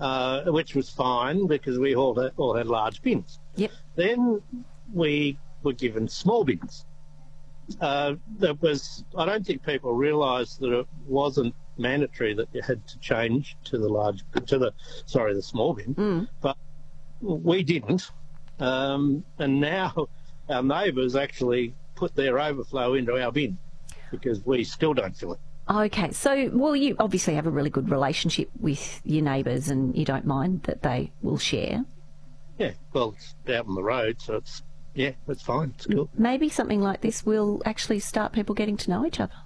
which was fine because we all had large bins. Yep. Then we were given small bins. I don't think people realised that it wasn't mandatory that you had to change to the small bin, but we didn't. And now our neighbours actually put their overflow into our bin because we still don't fill it. Okay, so, well, you obviously have a really good relationship with your neighbours and you don't mind that they will share. Yeah, well, it's out on the road, so it's fine, it's cool. Maybe something like this will actually start people getting to know each other.